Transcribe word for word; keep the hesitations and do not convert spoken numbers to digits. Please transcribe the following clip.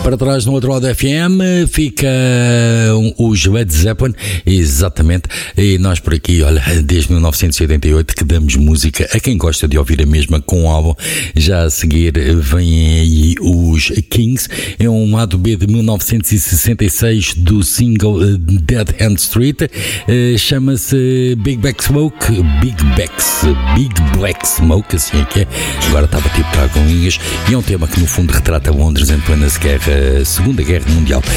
Para trás no outro lado F M fica os Led Zeppelin, exatamente, e nós por aqui, olha, desde mil novecentos e oitenta e oito que damos música a quem gosta de ouvir a mesma com um álbum. Já a seguir vêm aí os Kings, é um lado B de mil novecentos e sessenta e seis do single Dead End Street, chama-se Big Black Smoke, Big Backs, Big Black Smoke, assim é que é, agora estava tipo cá com linhas, e é um tema que no fundo retrata Londres em plena guerra, Segunda Guerra Mundial.